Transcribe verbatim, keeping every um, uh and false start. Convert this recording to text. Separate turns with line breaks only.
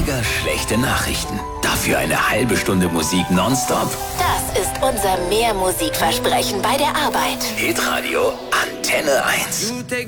weniger schlechte Nachrichten. Dafür eine halbe Stunde Musik nonstop.
Das ist unser Mehrmusikversprechen bei der Arbeit.
Hitradio Antenne eins.